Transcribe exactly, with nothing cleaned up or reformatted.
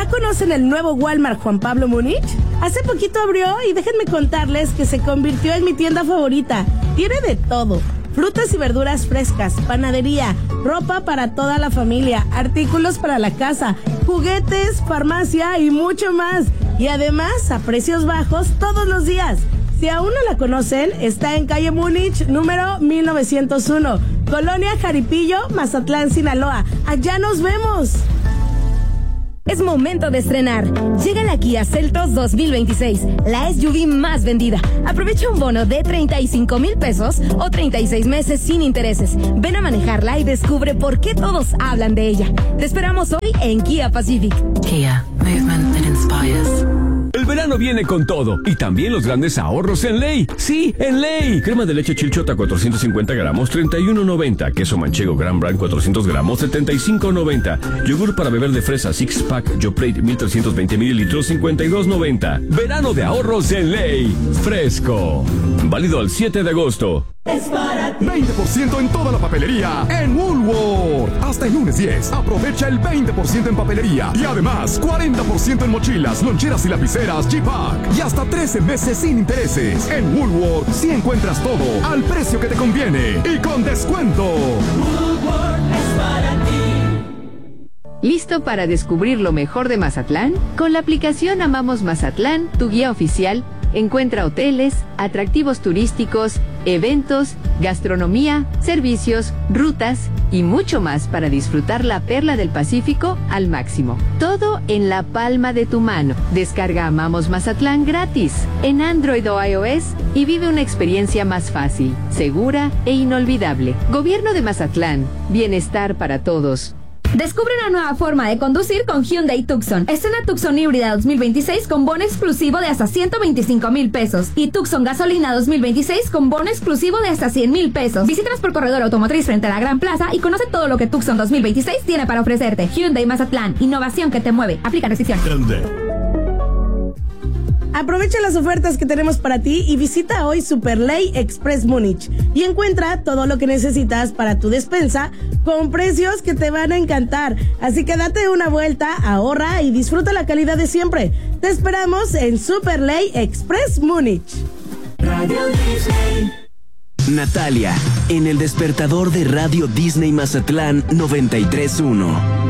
¿Ya conocen el nuevo Walmart Juan Pablo Múnich? Hace poquito abrió y déjenme contarles que se convirtió en mi tienda favorita. Tiene de todo: frutas y verduras frescas, panadería, ropa para toda la familia, artículos para la casa, juguetes, farmacia y mucho más. Y además a precios bajos todos los días. Si aún no la conocen, está en calle Múnich, número mil novecientos uno, Colonia Jaripillo, Mazatlán, Sinaloa. Allá nos vemos. Es momento de estrenar. Llega la Kia Seltos dos mil veintiséis, la S U V más vendida. Aprovecha un bono de treinta y cinco mil pesos o treinta y seis meses sin intereses. Ven a manejarla y descubre por qué todos hablan de ella. Te esperamos hoy en Kia Pacific. Kia, movement that inspires. El verano viene con todo y también los grandes ahorros en Ley. Sí, en Ley. Crema de leche Chilchota cuatrocientos cincuenta gramos, treinta y uno noventa. Queso manchego Gran Brand cuatrocientos gramos, setenta y cinco noventa. Yogur para beber de fresa Six Pack Yoplait mil trescientos veinte mililitros, cincuenta y dos noventa. Verano de ahorros en Ley. Fresco. Válido al siete de agosto. Es para ti. veinte por ciento en toda la papelería en Woolworth. Hasta el lunes diez. Aprovecha el veinte por ciento en papelería. Y además, cuarenta por ciento en mochilas, loncheras y lapiceras G-Pack. Y hasta trece meses sin intereses. En Woolworth sí encuentras todo al precio que te conviene y con descuento. Woolworth es para ti. ¿Listo para descubrir lo mejor de Mazatlán? Con la aplicación Amamos Mazatlán, tu guía oficial, encuentra hoteles, atractivos turísticos, eventos, gastronomía, servicios, rutas y mucho más para disfrutar la perla del Pacífico al máximo. Todo en la palma de tu mano. Descarga Amamos Mazatlán gratis en Android o iOS y vive una experiencia más fácil, segura e inolvidable. Gobierno de Mazatlán. Bienestar para todos. Descubre una nueva forma de conducir con Hyundai Tucson. Estrena Tucson híbrida dos mil veintiséis con bono exclusivo de hasta ciento veinticinco mil pesos y Tucson gasolina dos mil veintiséis con bono exclusivo de hasta cien mil pesos. Visítanos por Corredor Automotriz frente a la Gran Plaza y conoce todo lo que Tucson dos mil veintiséis tiene para ofrecerte. Hyundai Mazatlán, innovación que te mueve. Aplica restricciones. Aprovecha las ofertas que tenemos para ti y visita hoy Superley Express Múnich y encuentra todo lo que necesitas para tu despensa con precios que te van a encantar. Así que date una vuelta, ahorra y disfruta la calidad de siempre. Te esperamos en Superley Express Múnich. Radio Disney. Natalia, en el despertador de Radio Disney Mazatlán noventa y tres punto uno.